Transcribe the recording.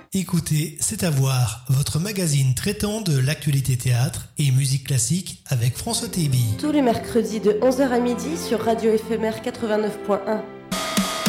Écoutez, c'est à voir, votre magazine traitant de l'actualité théâtre et musique classique avec François Théby. Tous les mercredis de 11h à midi sur Radio Éphémère 89.1.